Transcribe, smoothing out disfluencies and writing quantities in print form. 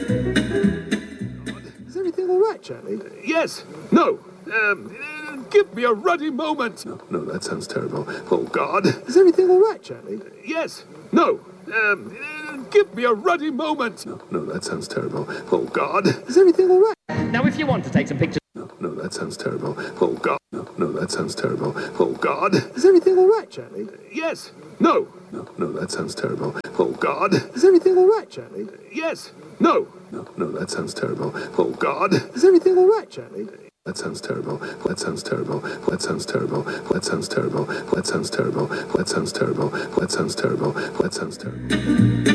Is everything all right, Charlie? Yes. No. Give me a ruddy moment. No, that sounds terrible. Oh, God. Is everything all right, Charlie? Yes. No. Give me a ruddy moment. No, that sounds terrible. Oh, God. Is everything all right? Now, if you want to take some pictures... No, that sounds terrible. Oh, God. No, that sounds terrible. Oh, God. Is everything all right, Charlie? Yes. No. No, that sounds terrible. Oh, God. Is everything all right, Charlie? Yes. No. No, that sounds terrible. Oh, God. Is everything all right, Charlie? That sounds terrible. That sounds terrible. That sounds terrible. That sounds terrible. That sounds terrible. That sounds terrible. That sounds terrible. That sounds terrible.